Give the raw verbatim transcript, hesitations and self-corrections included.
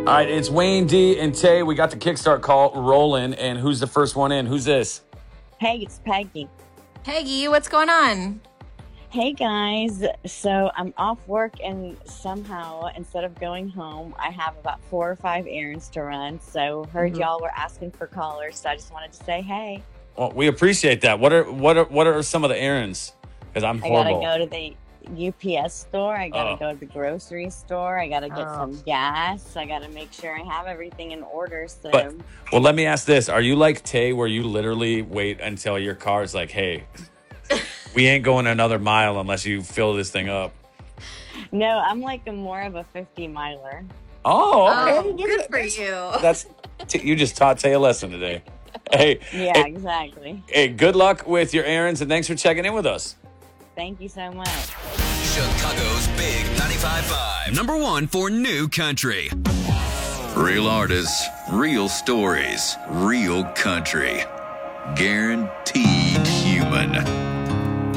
All right, it's Wayne D and Tay. We got the Kickstart call rolling, and who's the first one in? Who's this? Hey, it's Peggy. Peggy, what's going on? Hey guys, so I'm off work and somehow instead of going home, I have about four or five errands to run. So heard Mhm. y'all were asking for callers, so I just wanted to say hey. Well, we appreciate that. What are what are what are some of the errands? Because I'm I gotta horrible. go to the U P S store. I gotta Oh. go to the grocery store. I gotta get Oh. some gas. I gotta make sure I have everything in order. So But well, let me ask this: are you like Tay, where you literally wait until your car's like, "Hey, we ain't going another mile unless you fill this thing up"? no, I'm like a more of a fifty miler. Oh, okay. Oh, Look at good that. for That's- you. That's t- you just taught Tay a lesson today. Hey, Yeah, hey, exactly. hey, good luck with your errands, and thanks for checking in with us. Thank you so much. Chicago's Big ninety-five point five. Number one for new country. Real artists, real stories, real country. Guaranteed.